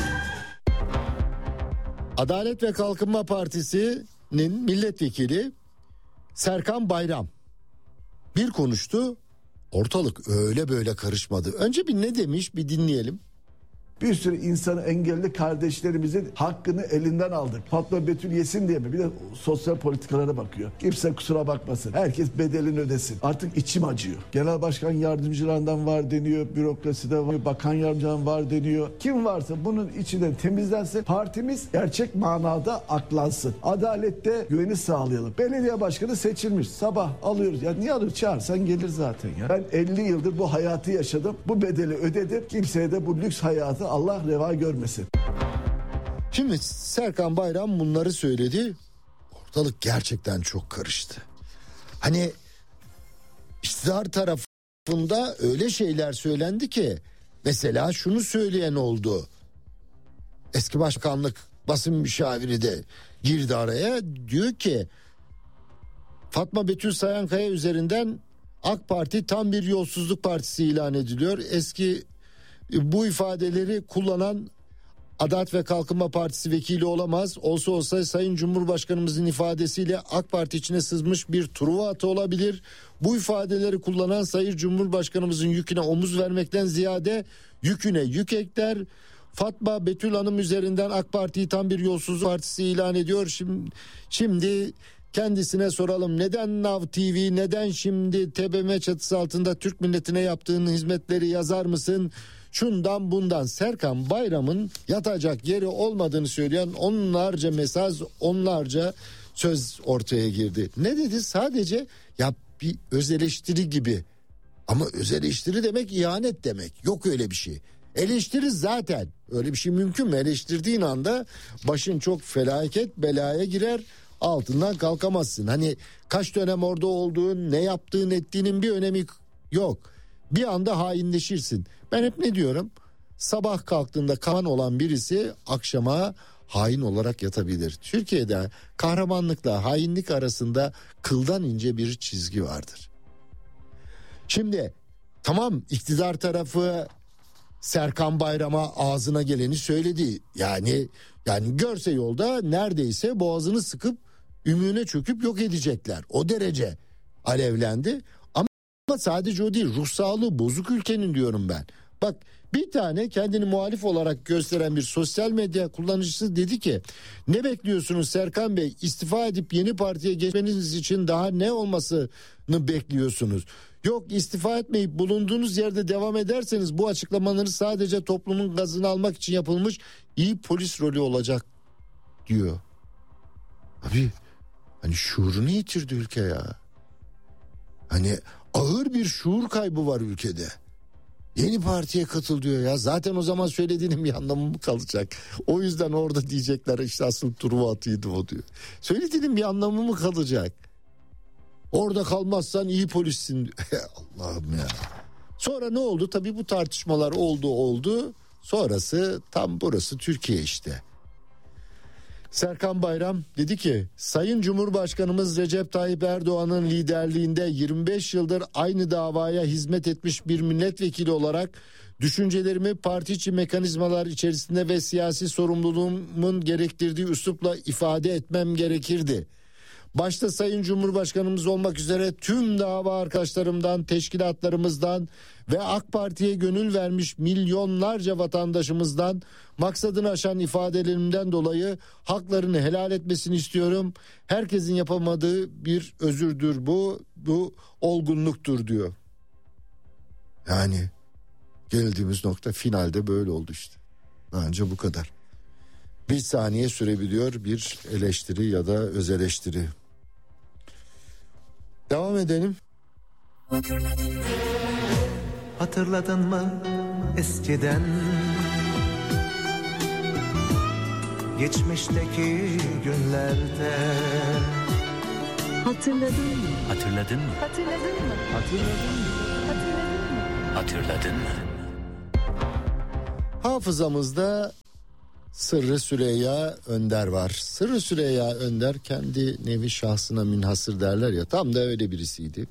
Adalet ve Kalkınma Partisi'nin milletvekili Serkan Bayram bir konuştu. Ortalık öyle böyle karışmadı. Önce bir ne demiş bir dinleyelim. Bir sürü insanı engelli kardeşlerimizin hakkını elinden aldık. Fatma Betül yesin diye mi? Bir de sosyal politikalara bakıyor. Kimse kusura bakmasın. Herkes bedelini ödesin. Artık içim acıyor. Genel başkan yardımcılarından var deniyor. Bürokraside var. Bakan yardımcılarından var deniyor. Kim varsa bunun içinden temizlensin. Partimiz gerçek manada aklansın. Adalette güveni sağlayalım. Belediye başkanı seçilmiş. Sabah alıyoruz. Ya niye alır? Çağırsan gelir zaten ya. Ben elli yıldır bu hayatı yaşadım. Bu bedeli ödedim. Kimseye de bu lüks hayatı Allah reva görmesin. Şimdi Serkan Bayram bunları söyledi. Ortalık gerçekten çok karıştı. Hani iktidar tarafında öyle şeyler söylendi ki mesela şunu söyleyen oldu. Eski başkanlık basın müşaviri de girdi araya, diyor ki Fatma Betül Sayankaya üzerinden AK Parti tam bir yolsuzluk partisi ilan ediliyor. Eski bu ifadeleri kullanan Adalet ve Kalkınma Partisi vekili olamaz. Olsa olsa Sayın Cumhurbaşkanımızın ifadesiyle AK Parti içine sızmış bir Truva atı olabilir. Bu ifadeleri kullanan Sayın Cumhurbaşkanımızın yüküne omuz vermekten ziyade yüküne yük ekler. Fatma Betül Hanım üzerinden AK Parti'yi tam bir yolsuzluk partisi ilan ediyor. Şimdi, şimdi kendisine soralım, neden Now T V, neden şimdi T B M M çatısı altında Türk milletine yaptığın hizmetleri yazar mısın? Şundan bundan. Serkan Bayram'ın yatacak yeri olmadığını söyleyen onlarca mesaj, onlarca söz ortaya girdi. Ne dedi? Sadece ya bir öz eleştiri gibi. Ama öz eleştiri demek ihanet demek. Yok öyle bir şey. Eleştiri zaten. Öyle bir şey mümkün mü? Eleştirdiğin anda başın çok felaket belaya girer. Altından kalkamazsın. Hani kaç dönem orada olduğun, ne yaptığın ettiğinin bir önemi yok. bir anda hainleşirsin. Ben hep ne diyorum? Sabah kalktığında kan olan birisi akşama hain olarak yatabilir. Türkiye'de kahramanlıkla hainlik arasında kıldan ince bir çizgi vardır. Şimdi tamam, iktidar tarafı Serkan Bayram'a ağzına geleni söyledi. Yani yani görse yolda neredeyse boğazını sıkıp ümüğüne çöküp yok edecekler. O derece alevlendi. Ama sadece o değil, ruh sağlığı bozuk ülkenin diyorum ben. Bak, bir tane kendini muhalif olarak gösteren bir sosyal medya kullanıcısı dedi ki, ne bekliyorsunuz Serkan Bey, istifa edip yeni partiye geçmeniz için daha ne olmasını bekliyorsunuz? Yok, istifa etmeyip bulunduğunuz yerde devam ederseniz bu açıklamalarınız sadece toplumun gazını almak için yapılmış iyi polis rolü olacak diyor. Abi hani şuurunu yitirdi ülke ya. Hani ağır bir şuur kaybı var ülkede. Yeni partiye katıl diyor ya. Zaten o zaman söylediğinin bir anlamı mı kalacak? O yüzden orada diyecekler işte asıl Truva atıydı o diyor. Söylediğinin bir anlamı mı kalacak? Orada kalmazsan iyi polissin. Allah'ım ya. Sonra ne oldu? Tabii bu tartışmalar oldu oldu. Sonrası tam burası Türkiye işte. Serkan Bayram dedi ki, Sayın Cumhurbaşkanımız Recep Tayyip Erdoğan'ın liderliğinde yirmi beş yıldır aynı davaya hizmet etmiş bir milletvekili olarak düşüncelerimi parti içi mekanizmalar içerisinde ve siyasi sorumluluğumun gerektirdiği üslupla ifade etmem gerekirdi. Başta Sayın Cumhurbaşkanımız olmak üzere tüm dava arkadaşlarımdan, teşkilatlarımızdan ve AK Parti'ye gönül vermiş milyonlarca vatandaşımızdan maksadını aşan ifadelerimden dolayı haklarını helal etmesini istiyorum. Herkesin yapamadığı bir özürdür bu, bu olgunluktur diyor. Yani geldiğimiz nokta finalde böyle oldu işte. Bence bu kadar. Bir saniye sürebiliyor bir eleştiri ya da öz eleştiri. Devam edelim. Hatırladın mı eskiden geçmişteki günlerde? Hatırladın mı? Hatırladın mı? Hatırladın mı? Hatırladın mı? Hatırladın mı? Hatırladın mı? Hafızamızda Sırrı Süreyya Önder var. Sırrı Süreyya Önder kendi nevi şahsına münhasır derler ya, tam da öyle birisiydi.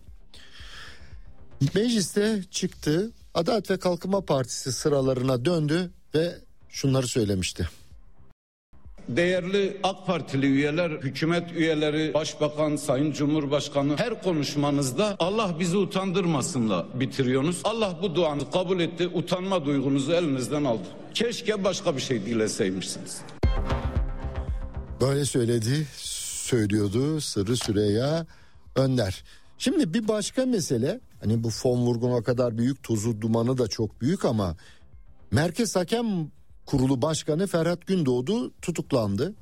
Mecliste çıktı, Adalet ve Kalkınma Partisi sıralarına döndü ve şunları söylemişti. Değerli AK Partili üyeler, hükümet üyeleri, başbakan, sayın cumhurbaşkanı, her konuşmanızda Allah bizi utandırmasınla bitiriyorsunuz. Allah bu duanızı kabul etti, utanma duygunuzu elinizden aldı. Keşke başka bir şey dileseymişsiniz. Böyle söyledi, söylüyordu Sırrı Süreyya Önder. Şimdi bir başka mesele, hani bu fon vurgun o kadar büyük, tozu dumanı da çok büyük ama Merkez Hakem Kurulu Başkanı Ferhat Gündoğdu tutuklandı.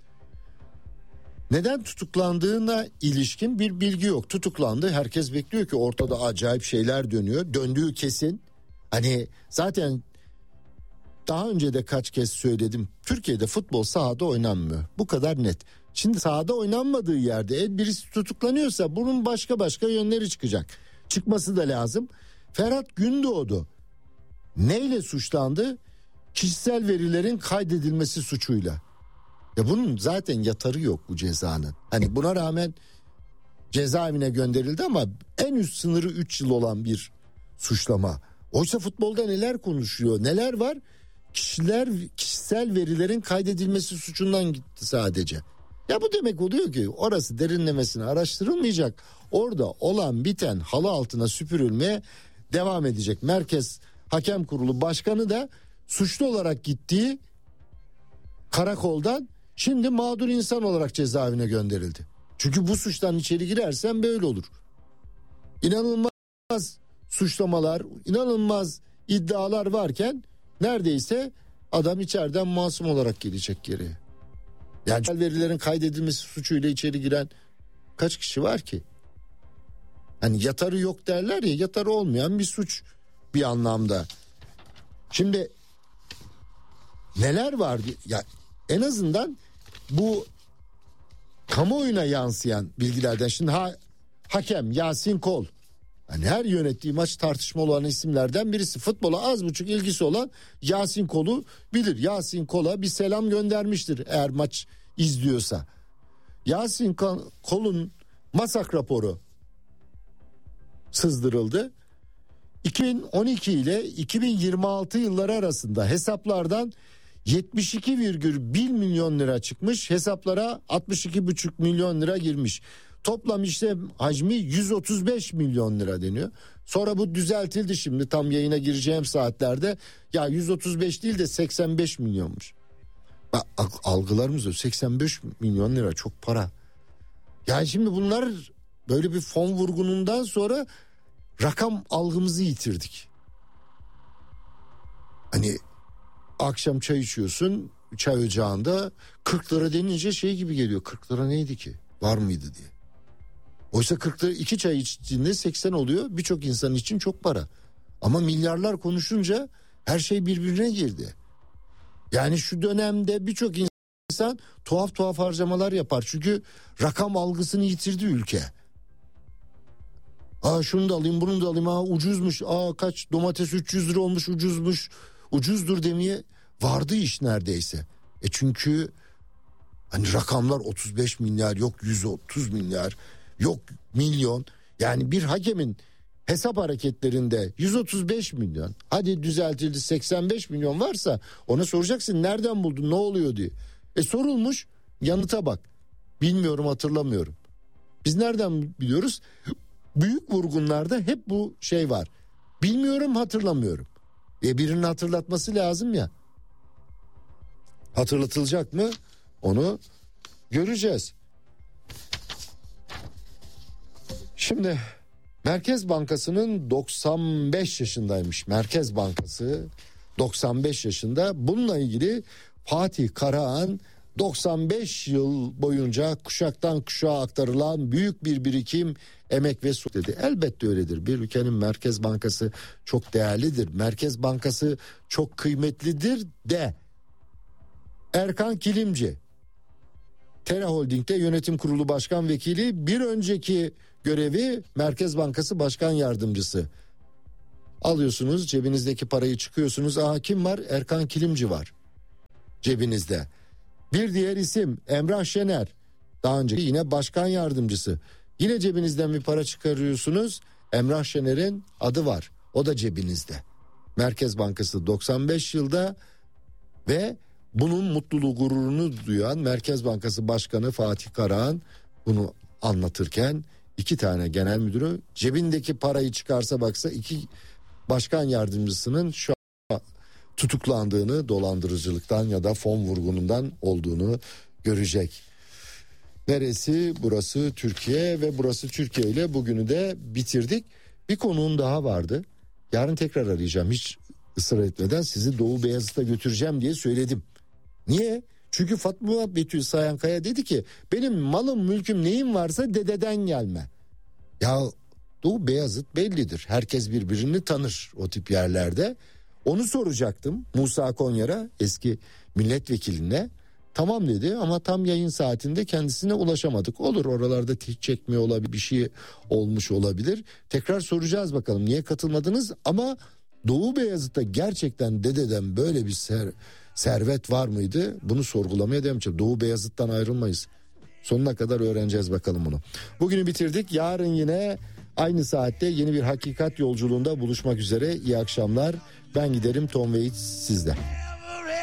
Neden tutuklandığına ilişkin bir bilgi yok. Tutuklandı. Herkes bekliyor ki ortada acayip şeyler dönüyor. Döndüğü kesin. Hani zaten daha önce de kaç kez söyledim. Türkiye'de futbol sahada oynanmıyor. Bu kadar net. Şimdi sahada oynanmadığı yerde el birisi tutuklanıyorsa bunun başka başka yönleri çıkacak. Çıkması da lazım. Ferhat Gündoğdu neyle suçlandı? Kişisel verilerin kaydedilmesi suçuyla. Ya bunun zaten yatarı yok bu cezanın. Hani buna rağmen cezaevine gönderildi ama en üst sınırı üç yıl olan bir suçlama. Oysa futbolda neler konuşuyor, neler var? Kişiler kişisel verilerin kaydedilmesi suçundan gitti sadece. Ya bu demek oluyor ki orası derinlemesine araştırılmayacak. Orada olan biten halı altına süpürülmeye devam edecek. Merkez Hakem Kurulu Başkanı da suçlu olarak gittiği karakoldan şimdi mağdur insan olarak cezaevine gönderildi. Çünkü bu suçtan içeri girersen böyle olur. İnanılmaz suçlamalar, inanılmaz iddialar varken neredeyse adam içeriden masum olarak gelecek geriye. Yani verilerin kaydedilmesi suçuyla içeri giren kaç kişi var ki? Hani yatarı yok derler ya, yatarı olmayan bir suç bir anlamda. Şimdi neler var ya, en azından bu kamuoyuna yansıyan bilgilerden şimdi ha, hakem Yasin Kol Hani her yönettiği maç tartışmalı olan isimlerden birisi. Futbola az buçuk ilgisi olan Yasin Kol'u bilir. Yasin Kol'a bir selam göndermiştir eğer maç izliyorsa. Yasin Kol'un masak raporu sızdırıldı. iki bin on iki ile iki bin yirmi altı yılları arasında hesaplardan yetmiş iki virgül bir milyon lira çıkmış, hesaplara altmış iki buçuk milyon lira girmiş. Toplam işlem hacmi yüz otuz beş milyon lira deniyor. Sonra bu düzeltildi, şimdi tam yayına gireceğim saatlerde. Ya yüz otuz beş değil de seksen beş milyonmuş. Bak, algılarımız o, seksen beş milyon lira çok para. Yani şimdi bunlar böyle bir fon vurgunundan sonra rakam algımızı yitirdik. Hani akşam çay içiyorsun, çay ocağında kırk lira denince şey gibi geliyor. kırk lira neydi ki? Var mıydı diye. Oysa kırk lira iki çay içtiğinde seksen oluyor. Birçok insan için çok para. Ama milyarlar konuşunca her şey birbirine girdi. Yani şu dönemde birçok insan tuhaf tuhaf harcamalar yapar. Çünkü rakam algısını yitirdi ülke. Aa şunu da alayım, bunu da alayım. Aa ucuzmuş. Aa kaç domates üç yüz lira olmuş, ucuzmuş. Ucuzdur demeye vardı iş neredeyse. E çünkü hani rakamlar otuz beş milyar, yok yüz otuz milyar, yok milyon. Yani bir hakemin hesap hareketlerinde yüz otuz beş milyon, hadi düzeltildi seksen beş milyon varsa ona soracaksın nereden buldun, ne oluyor diye. E sorulmuş, yanıta bak. Bilmiyorum, hatırlamıyorum. Biz nereden biliyoruz? Büyük vurgunlarda hep bu şey var. Bilmiyorum, hatırlamıyorum. E birinin hatırlatması lazım ya. Hatırlatılacak mı? Onu göreceğiz. Şimdi Merkez Bankası'nın doksan beş yaşındaymış. Merkez Bankası doksan beş yaşında. Bununla ilgili Fatih Karahan doksan beş yıl boyunca kuşaktan kuşağa aktarılan büyük bir birikim, emek ve su dedi. Elbette öyledir. Bir ülkenin Merkez Bankası çok değerlidir. Merkez Bankası çok kıymetlidir de Erkan Kilimci, Tera Holding'de yönetim kurulu başkan vekili, bir önceki görevi Merkez Bankası Başkan Yardımcısı. Alıyorsunuz cebinizdeki parayı, çıkıyorsunuz. Aa kim var? Erkan Kilimci var cebinizde. Bir diğer isim Emrah Şener. Daha önce yine başkan yardımcısı. Yine cebinizden bir para çıkarıyorsunuz. Emrah Şener'in adı var. O da cebinizde. Merkez Bankası doksan beş yılda ve bunun mutluluğu, gururunu duyan Merkez Bankası Başkanı Fatih Karahan bunu anlatırken iki tane genel müdürü, cebindeki parayı çıkarsa baksa iki başkan yardımcısının şu an tutuklandığını, dolandırıcılıktan ya da fon vurgunundan olduğunu görecek. Neresi? Burası Türkiye ve burası Türkiye ile bugünü de bitirdik. Bir konuğum daha vardı. Yarın tekrar arayacağım. Hiç ısrar etmeden sizi Doğu Beyazıt'a götüreceğim diye söyledim. Niye? Çünkü Fatma Betül Sayankaya dedi ki benim malım mülküm neyim varsa dededen gelme. Ya Doğu Beyazıt bellidir. Herkes birbirini tanır o tip yerlerde. Onu soracaktım Musa Konyar'a, eski milletvekiline. Tamam dedi ama tam yayın saatinde kendisine ulaşamadık. Olur, oralarda hiç çekmiyor olabilir, bir şey olmuş olabilir. Tekrar soracağız bakalım niye katılmadınız, ama Doğu Beyazıt'ta gerçekten dededen böyle bir ser, servet var mıydı? Bunu sorgulamaya devam edeceğim. Doğu Beyazıt'tan ayrılmayız. Sonuna kadar öğreneceğiz bakalım bunu. Bugünü bitirdik. Yarın yine aynı saatte yeni bir hakikat yolculuğunda buluşmak üzere. İyi akşamlar. Ben giderim, Tom Waits sizde.